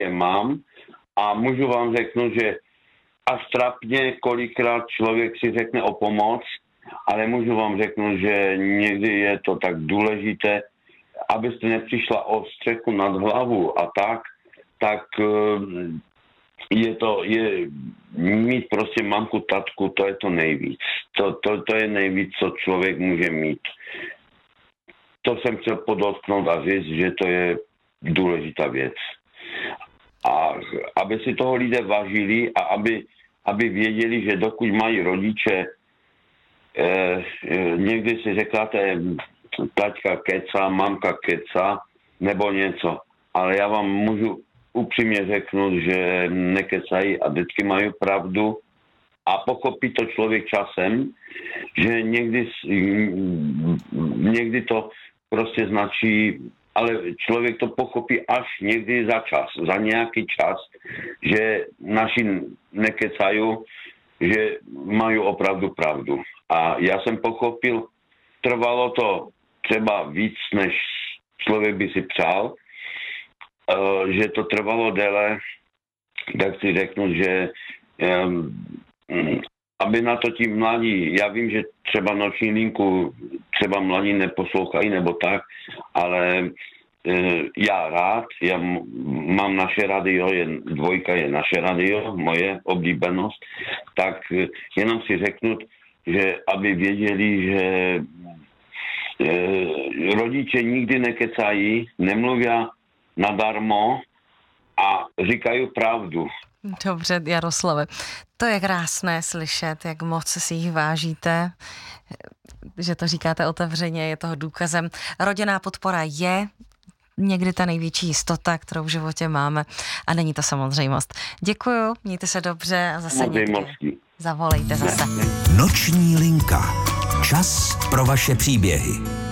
je mám a můžu vám řeknout, že až trapně kolikrát člověk si řekne o pomoc, ale můžu vám řeknout, že někdy je to tak důležité, abyste nepřišla o střechu nad hlavu a tak je mít prostě mamku, tatku, to je to nejvíc. To je nejvíc, co člověk může mít. To jsem chtěl podotknout a říct, že to je důležitá věc. A aby si toho lidé vážili a aby věděli, že dokud mají rodiče, někdy si říkáte, taťka keca, mamka keca, nebo něco. Ale já vám můžu upřímně řeknout, že nekecají a vždycky mají pravdu a pochopí to člověk časem, že někdy to prostě značí, ale člověk to pochopí až někdy za nějaký čas, že naši nekecají, že mají opravdu pravdu. A já jsem pochopil, trvalo to třeba víc, než člověk by si přál, že to trvalo déle, tak si řeknu, že aby na to ti mladí, já vím, že třeba noční linku třeba mladí neposlouchají nebo tak, ale já rád, já mám naše radio, dvojka je naše radio, moje oblíbenost, tak jenom si řeknu, že aby věděli, že rodiče nikdy nekecají, nemluví nadarmo a říkají pravdu. Dobře, Jaroslave. To je krásné slyšet, jak moc si jich vážíte, že to říkáte otevřeně, je toho důkazem. Rodinná podpora je někdy ta největší jistota, kterou v životě máme a není to samozřejmost. Děkuju, mějte se dobře a zase někdy. Zavolejte zase. Noční linka. Čas pro vaše příběhy.